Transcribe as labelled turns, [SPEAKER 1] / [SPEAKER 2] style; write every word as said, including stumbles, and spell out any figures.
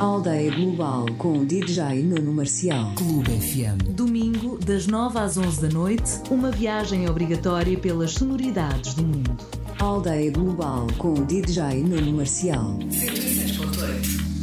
[SPEAKER 1] Aldeia Global com o D J Nuno Marcial.
[SPEAKER 2] Clube F M.
[SPEAKER 3] Domingo, das nove às onze da noite, uma viagem obrigatória pelas sonoridades do mundo.
[SPEAKER 1] Aldeia Global com o D J Nuno Marcial.
[SPEAKER 2] cento e seis ponto oito.